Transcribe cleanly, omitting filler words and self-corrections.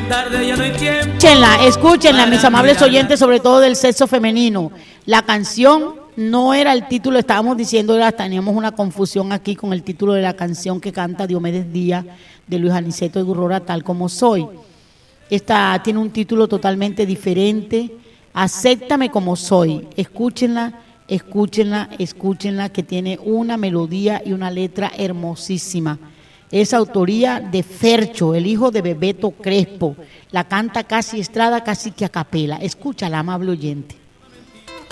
tarde, ya no hay tiempo. Escúchenla, mis amables oyentes, sobre todo del sexo femenino. La canción no era el título, estábamos diciendo, teníamos una confusión aquí con el título de la canción que canta Diomedes Díaz de Luis Aniceto de Gurrora, Tal Como Soy. Esta tiene un título totalmente diferente, Acéptame Como Soy. Escúchenla, que tiene una melodía y una letra hermosísima. Es autoría de Fercho, el hijo de Bebeto Crespo. La canta Casi Estrada, casi que a capela. Escúchala, amable oyente.